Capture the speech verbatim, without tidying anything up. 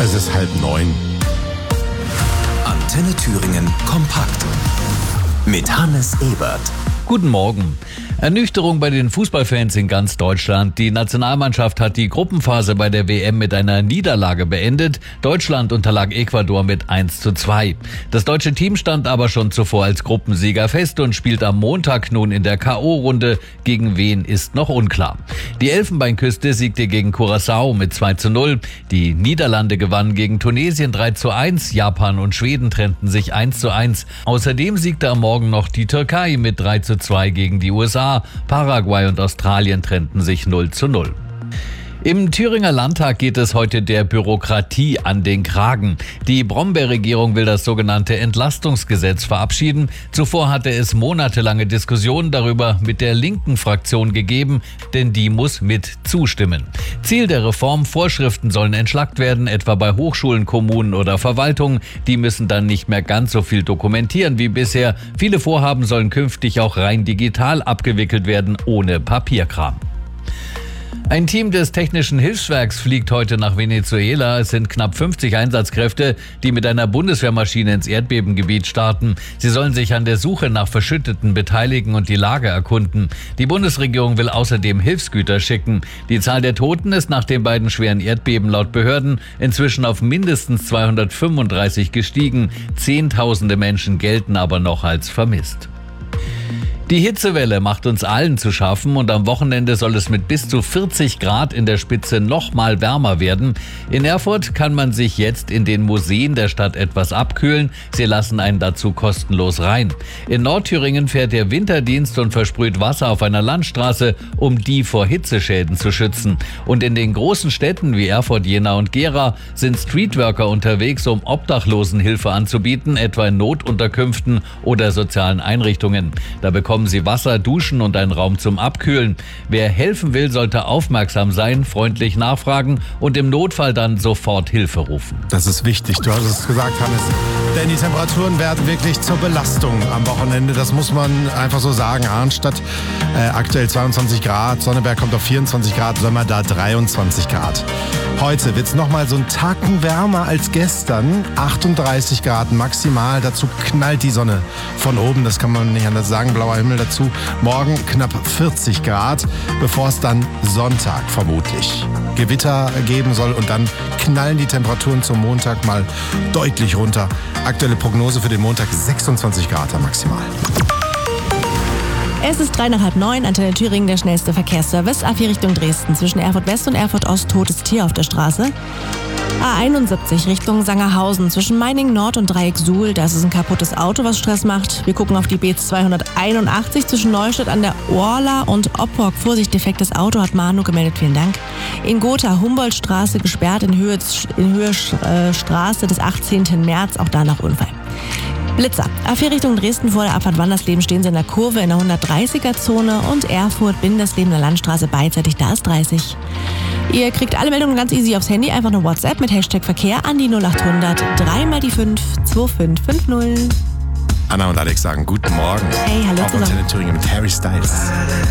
Es ist halb neun. Antenne Thüringen kompakt mit Hannes Ebert. Guten Morgen. Ernüchterung bei den Fußballfans in ganz Deutschland. Die Nationalmannschaft hat die Gruppenphase bei der W M mit einer Niederlage beendet. Deutschland unterlag Ecuador mit eins zu zwei. Das deutsche Team stand aber schon zuvor als Gruppensieger fest und spielt am Montag nun in der K O-Runde. Gegen wen ist noch unklar. Die Elfenbeinküste siegte gegen Curaçao mit zwei zu null. Die Niederlande gewannen gegen Tunesien drei zu eins. Japan und Schweden trennten sich eins zu eins. Außerdem siegte am Morgen noch die Türkei mit drei zu zwei gegen die U S A. Paraguay und Australien trennten sich null zu null. Im Thüringer Landtag geht es heute der Bürokratie an den Kragen. Die Brombeer-Regierung will das sogenannte Entlastungsgesetz verabschieden. Zuvor hatte es monatelange Diskussionen darüber mit der linken Fraktion gegeben, denn die muss mit zustimmen. Ziel der Reform: Vorschriften sollen entschlackt werden, etwa bei Hochschulen, Kommunen oder Verwaltungen. Die müssen dann nicht mehr ganz so viel dokumentieren wie bisher. Viele Vorhaben sollen künftig auch rein digital abgewickelt werden, ohne Papierkram. Ein Team des Technischen Hilfswerks fliegt heute nach Venezuela. Es sind knapp fünfzig Einsatzkräfte, die mit einer Bundeswehrmaschine ins Erdbebengebiet starten. Sie sollen sich an der Suche nach Verschütteten beteiligen und die Lage erkunden. Die Bundesregierung will außerdem Hilfsgüter schicken. Die Zahl der Toten ist nach den beiden schweren Erdbeben laut Behörden inzwischen auf mindestens zweihundertfünfunddreißig gestiegen. Zehntausende Menschen gelten aber noch als vermisst. Die Hitzewelle macht uns allen zu schaffen und am Wochenende soll es mit bis zu vierzig Grad in der Spitze noch mal wärmer werden. In Erfurt kann man sich jetzt in den Museen der Stadt etwas abkühlen. Sie lassen einen dazu kostenlos rein. In Nordthüringen fährt der Winterdienst und versprüht Wasser auf einer Landstraße, um die vor Hitzeschäden zu schützen. Und in den großen Städten wie Erfurt, Jena und Gera sind Streetworker unterwegs, um Obdachlosen Hilfe anzubieten, etwa in Notunterkünften oder sozialen Einrichtungen. Da bekommen sie Wasser, Duschen und einen Raum zum Abkühlen. Wer helfen will, sollte aufmerksam sein, freundlich nachfragen und im Notfall dann sofort Hilfe rufen. Das ist wichtig, du hast es gesagt, Hannes. Denn die Temperaturen werden wirklich zur Belastung am Wochenende. Das muss man einfach so sagen. Arnstadt äh, aktuell zweiundzwanzig Grad, Sonneberg kommt auf vierundzwanzig Grad, Sömmer da dreiundzwanzig Grad. Heute wird es nochmal so einen Tacken wärmer als gestern. achtunddreißig Grad maximal. Dazu knallt die Sonne von oben. Das kann man nicht anders sagen. Blauer Himmel dazu. Morgen knapp vierzig Grad, bevor es dann Sonntag vermutlich Gewitter geben soll. Und dann knallen die Temperaturen zum Montag mal deutlich runter. Aktuelle Prognose für den Montag sechsundzwanzig Grad maximal. Es ist drei nach halb neun, Antenne Thüringen, der schnellste Verkehrsservice. A vier Richtung Dresden, zwischen Erfurt West und Erfurt Ost, totes Tier auf der Straße. A einundsiebzig Richtung Sangerhausen, zwischen Meiningen Nord und Dreieck Suhl, da ist es ein kaputtes Auto, was Stress macht. Wir gucken auf die B zweihunderteinundachtzig zwischen Neustadt an der Orla und Oppock. Vorsicht, defektes Auto, hat Manu gemeldet, vielen Dank. In Gotha, Humboldtstraße gesperrt in Höhe, in Höhe äh, Straße des achtzehnten März, auch da nach Unfall. Blitzer. A vier Richtung Dresden, vor der Abfahrt Wandersleben stehen sie in der Kurve in der hundertdreißiger-Zone und Erfurt, Bindersleben, der Landstraße beidseitig, da ist dreißig. Ihr kriegt alle Meldungen ganz easy aufs Handy, einfach eine WhatsApp mit Hashtag Verkehr an die null achthundert, drei mal die fünf, zwei fünf fünf null. Anna und Alex sagen guten Morgen. Hey, hallo auf zusammen. Antenne Thüringen mit Harry Styles.